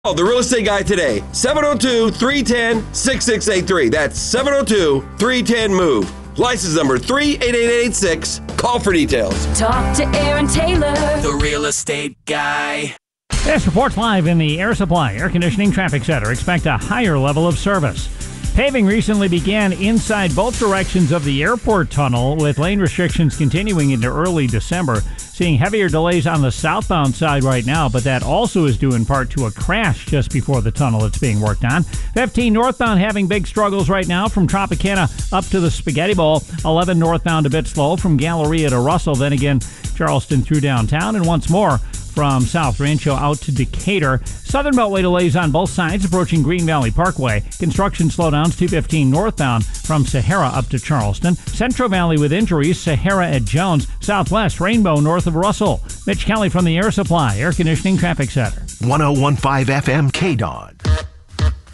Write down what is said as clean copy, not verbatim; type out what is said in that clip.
Call the real estate guy today, 702-310-6683. That's 702-310-MOVE. License number 38886. Call for details. Talk to Aaron Taylor, the real estate guy. This reports live in the Air Supply Air Conditioning Traffic Center. Expect a higher level of service. Paving recently began inside both directions of the airport tunnel, with lane restrictions continuing into early December. Seeing heavier delays on the southbound side right now, but that also is due in part to a crash just before the tunnel that's being worked on. 15 northbound having big struggles right now from Tropicana up to the Spaghetti Bowl. 11 northbound a bit slow from Galleria to Russell. Then again, Charleston through downtown, and once more from South Rancho out to Decatur. Southern Beltway delays on both sides approaching Green Valley Parkway. Construction slowdowns 215 northbound from Sahara up to Charleston. Central Valley with injuries, Sahara at Jones. Southwest Rainbow north of Russell. Mitch Kelly from the Air Supply Air Conditioning Traffic Center. 101.5 FM KDON.